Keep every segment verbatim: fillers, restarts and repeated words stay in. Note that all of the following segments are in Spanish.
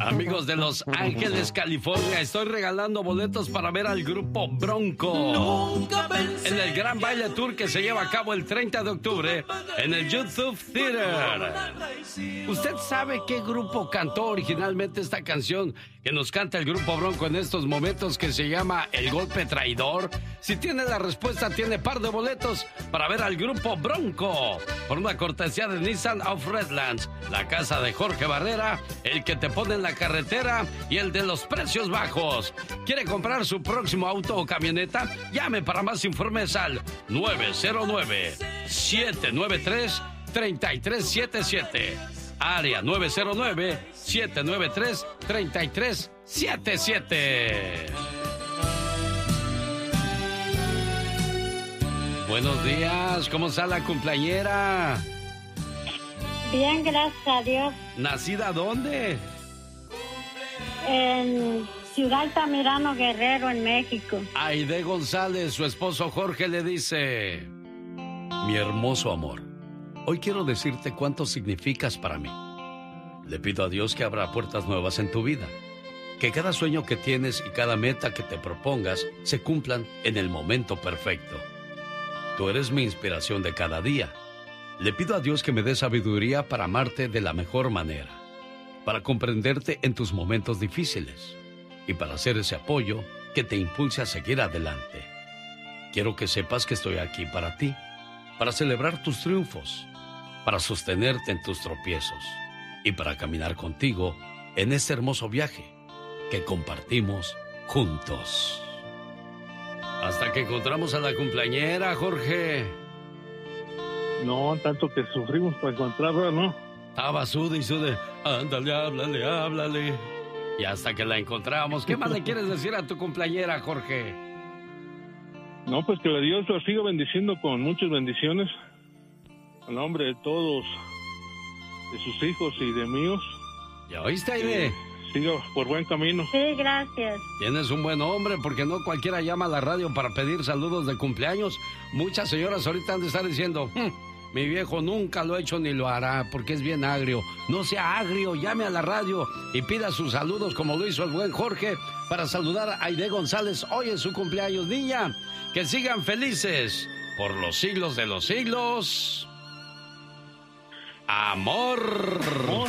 Amigos de Los Ángeles, California, estoy regalando boletos para ver al grupo Bronco en el gran baile tour que se lleva a cabo el treinta de octubre en el YouTube Theater. ¿Usted sabe qué grupo cantó originalmente esta canción que nos canta el grupo Bronco en estos momentos, que se llama El Golpe Traidor? Si tiene la respuesta, tiene par de boletos para ver al grupo Bronco por una cortesía de Nissan of Redlands, la casa de Jorge Barrera, el que te pone en la carretera y el de los precios bajos. ¿Quiere comprar su próximo auto o camioneta? Llame para más informes al nueve cero nueve, siete nueve tres, tres tres siete siete. Área nueve cero nueve, siete nueve tres, tres tres siete siete. Buenos días, ¿cómo está la cumpleañera? Bien, gracias a Dios. ¿Nacida dónde? En Ciudad Altamirano, Guerrero, en México. Aide González, su esposo Jorge, le dice: mi hermoso amor, hoy quiero decirte cuánto significas para mí. Le pido a Dios que abra puertas nuevas en tu vida, que cada sueño que tienes y cada meta que te propongas se cumplan en el momento perfecto. Tú eres mi inspiración de cada día. Le pido a Dios que me dé sabiduría para amarte de la mejor manera, para comprenderte en tus momentos difíciles y para hacer ese apoyo que te impulse a seguir adelante. Quiero que sepas que estoy aquí para ti, para celebrar tus triunfos, para sostenerte en tus tropiezos y para caminar contigo en este hermoso viaje que compartimos juntos. Hasta que encontramos a la cumpleañera, Jorge. No, tanto que sufrimos para encontrarla, ¿no? Estaba sude y sude. Ándale, háblale, háblale. Y hasta que la encontramos. ¿Qué más le quieres decir a tu cumpleañera, Jorge? No, pues que Dios la siga bendiciendo con muchas bendiciones. En nombre de todos, de sus hijos y de míos. ¿Ya oíste, Aide? Eh, siga por buen camino. Sí, gracias. Tienes un buen hombre, porque no cualquiera llama a la radio para pedir saludos de cumpleaños. Muchas señoras ahorita han de estar diciendo: hm, mi viejo nunca lo ha hecho ni lo hará, porque es bien agrio. No sea agrio, llame a la radio y pida sus saludos como lo hizo el buen Jorge para saludar a Aide González hoy en su cumpleaños. Niña, que sigan felices por los siglos de los siglos. Amor. Amor.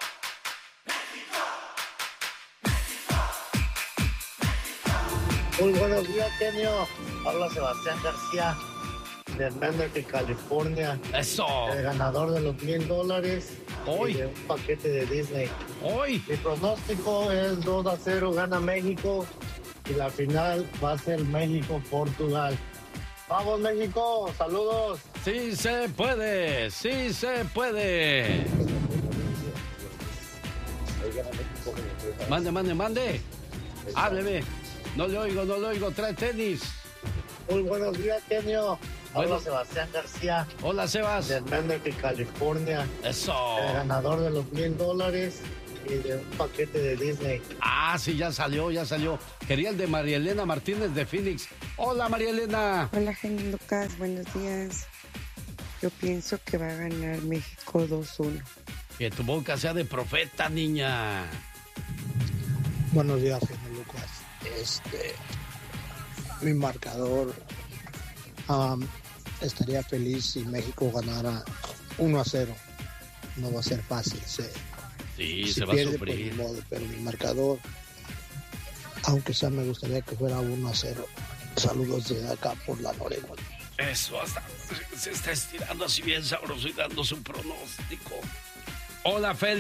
Muy buenos días, genio. Habla Sebastián García, de Hernández, California. Eso. El ganador de los mil dólares. Hoy. Y de un paquete de Disney. Hoy. Mi pronóstico es dos a cero, gana México. Y la final va a ser México-Portugal. ¡Vamos, México! ¡Saludos! Sí se puede, sí se puede. Mande, mande, mande. Hábleme. No le oigo, no le oigo. Trae tenis. Muy buenos días, genio. Habla Bueno. Sebastián García. Hola, Sebas. De Hernández, California. Eso. El ganador de los mil dólares y de un paquete de Disney. Ah, sí, ya salió, ya salió. Quería el de María Elena Martínez de Phoenix. Hola, María Elena. Hola, genio Lucas. Buenos días. Yo pienso que va a ganar México dos uno. Que tu boca sea de profeta, niña. Buenos días, genio Lucas. Este, mi marcador, um, estaría feliz si México ganara uno a cero. No va a ser fácil. Se, Sí, si se va pierde, a sufrir. pues, ni modo, pero mi marcador, aunque sea, me gustaría que fuera uno a cero. Saludos desde acá por la Oregón. Eso, hasta se está estirando así bien sabroso y dando su pronóstico. Hola, Félix.